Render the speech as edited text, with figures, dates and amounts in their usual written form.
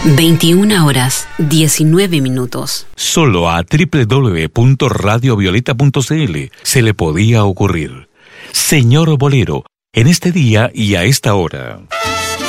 21 horas, 19 minutos. Solo a www.radiovioleta.cl se le podía ocurrir. Señor Bolero, en este día y a esta hora.